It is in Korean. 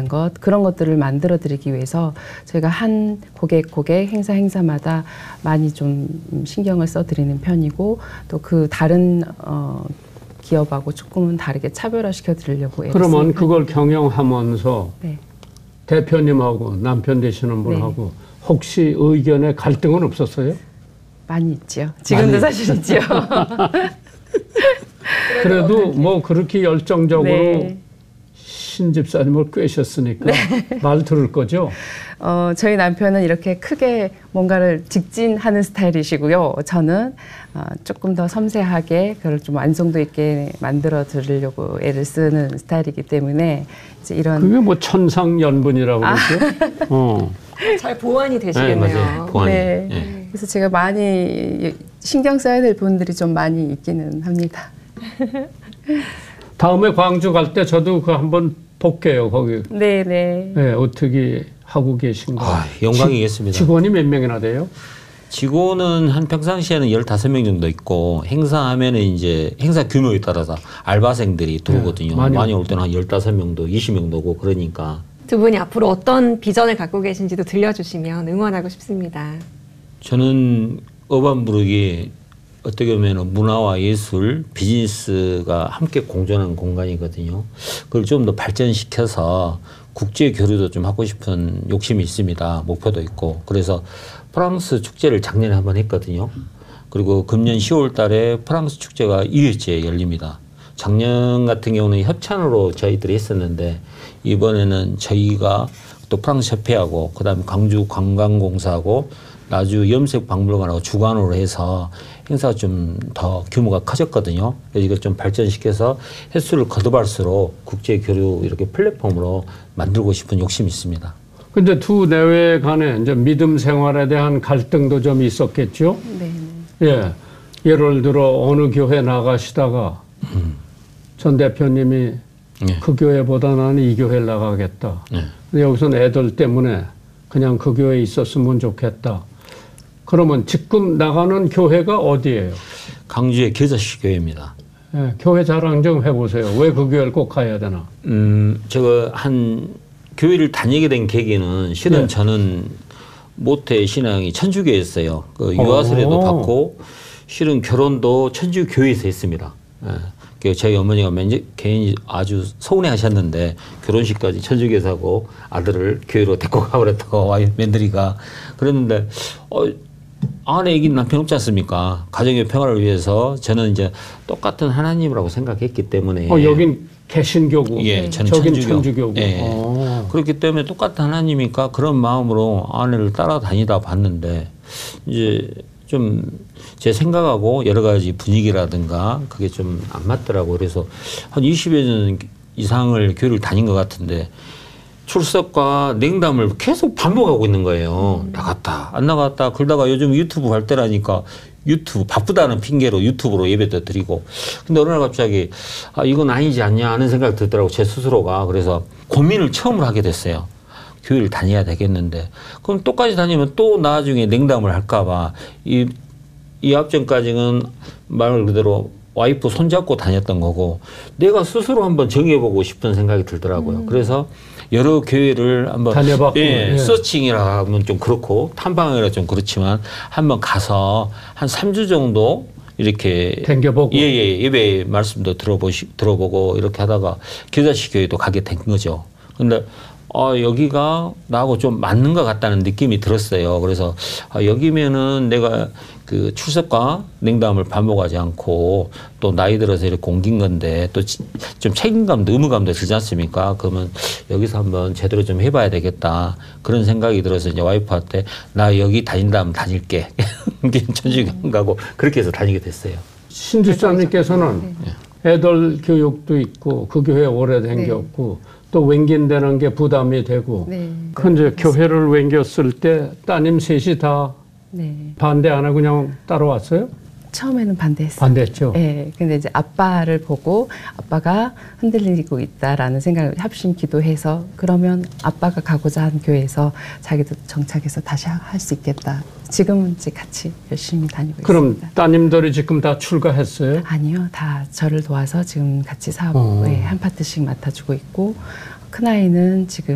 관한 것 그런 것들을 만들어 드리기 위해서 저희가 한 고객 행사마다 많이 좀 신경을 써드리는 편이고 또 그 다른 기업하고 조금은 다르게 차별화시켜 드리려고 애를 그러면 쓰는 그걸 경영하면서 네. 대표님하고 남편 되시는 분하고 혹시 의견에 갈등은 없었어요? 많이 있죠. 지금도 사실 있죠. 그래도 뭐 그렇게 열정적으로 네. 신집사님을 꿰셨으니까 말 들을 거죠? 저희 남편은 이렇게 크게 뭔가를 직진하는 스타일이시고요. 저는 조금 더 섬세하게 그걸 좀 완성도 있게 만들어 드리려고 애를 쓰는 스타일이기 때문에 이제 이런 그게 뭐 천상연분이라고 그러죠? 잘 보완이 되시겠네요. 네, 맞아요. 보완이. 네. 예. 그래서 제가 많이 신경 써야 될 부분들이 좀 많이 있기는 합니다. 다음에 광주 갈 때 저도 그 한번 볼게요. 거기 네네. 네, 어떻게 하고 계신가. 영광이겠습니다. 직원이 몇 명이나 돼요? 직원은 한 평상시에는 15명 정도 있고 행사하면은 이제 행사 규모에 따라서 알바생들이 들어오거든요. 많이 올 때는 한 15명도 20명도 오고 그러니까. 두 분이 앞으로 어떤 비전을 갖고 계신지도 들려주시면 응원하고 싶습니다. 저는 어반부르기 어떻게 보면 문화와 예술, 비즈니스가 함께 공존하는 공간이거든요. 그걸 좀 더 발전시켜서 국제 교류도 좀 하고 싶은 욕심이 있습니다. 목표도 있고. 그래서 프랑스 축제를 작년에 한번 했거든요. 그리고 금년 10월 달에 프랑스 축제가 2회째 열립니다. 작년 같은 경우는 협찬으로 저희들이 했었는데 이번에는 저희가 또 프랑스 협회하고 그다음에 광주 관광공사하고 나주 염색박물관하고 주관으로 해서 행사가 좀 더 규모가 커졌거든요. 그래서 이걸 좀 발전시켜서 횟수를 거듭할수록 국제 교류 이렇게 플랫폼으로 만들고 싶은 욕심이 있습니다. 근데 두 내외 간에 이제 믿음 생활에 대한 갈등도 좀 있었겠죠? 네. 예. 예를 들어 어느 교회 나가시다가 전 대표님이 그 교회보다 나는 이 교회를 나가겠다. 근데 여기서는 애들 때문에 그냥 그 교회에 있었으면 좋겠다. 그러면 지금 나가는 교회가 어디예요? 광주의 겨자씨 교회입니다. 예, 교회 자랑 좀 해보세요. 왜 그 교회를 꼭 가야 되나? 제가 한 교회를 다니게 된 계기는 실은 저는 모태 신앙이 천주교였어요. 그 유아세례도 받고 실은 결혼도 천주교회에서 했습니다. 예. 저희 어머니가 개인이 아주 서운해 하셨는데 결혼식까지 천주교에서 하고 아들을 교회로 데리고 가버렸다고 며느리가 그랬는데 아내 얘기는 남편 없지 않습니까? 가정의 평화를 위해서 저는 이제 똑같은 하나님이라고 생각했기 때문에 여긴 개신교고 예, 저는 저긴 천주교고 예. 그렇기 때문에 똑같은 하나님이니까 그런 마음으로 아내를 따라다니다 봤는데 이제 좀 제 생각하고 여러 가지 분위기라든가 그게 좀 안 맞더라고요. 그래서 한 20여 년 이상을 교회를 다닌 것 같은데 출석과 냉담을 계속 반복하고 있는 거예요. 나갔다 안 나갔다 그러다가 요즘 유튜브 발달하니까 유튜브 바쁘다는 핑계로 유튜브로 예배도 드리고 근데 어느 날 갑자기 이건 아니지 않냐 하는 생각이 들더라고요. 제 스스로가. 그래서 고민을 처음으로 하게 됐어요. 교회를 다녀야 되겠는데 그럼 똑같이 다니면 또 나중에 냉담을 할까 봐 이 앞전까지는 말 그대로 와이프 손잡고 다녔던 거고 내가 스스로 한번 정해보고 싶은 생각이 들더라고요. 그래서 여러 교회를 한번 다녀봤고 서칭이라 하면 좀 그렇고 탐방이라 좀 그렇지만 한번 가서 한 3주 정도 이렇게 댕겨보고 예배 말씀도 들어보고 이렇게 하다가 겨자씨 교회도 가게 된 거죠. 근데 여기가 나하고 좀 맞는 것 같다는 느낌이 들었어요. 그래서 여기면은 내가 그 출석과 냉담을 반복하지 않고 또 나이 들어서 이렇게 옮긴 건데 또 좀 책임감도 의무감도 들지 않습니까? 그러면 여기서 한번 제대로 좀 해봐야 되겠다. 그런 생각이 들어서 이제 와이프한테 나 여기 다닌다 하면 다닐게. 천주교 가고 그렇게 해서 다니게 됐어요. 신집사님께서는 애들 교육도 있고 그 교회 오래 댕겼고 또 웽긴다는 게 부담이 되고 근데 교회를 웽겼을 때 따님 셋이 다 반대 안 하고 그냥 따라왔어요? 처음에는 반대했어요. 반대했죠. 네, 근데 이제 아빠를 보고 아빠가 흔들리고 있다라는 생각을 합심 기도해서 그러면 아빠가 가고자 한 교회에서 자기도 정착해서 다시 할 수 있겠다. 지금은 이제 같이 열심히 다니고 그럼 있습니다. 따님들이 지금 다 출가했어요? 아니요, 다 저를 도와서 지금 같이 사업에 한 파트씩 맡아주고 있고 큰아이는 지금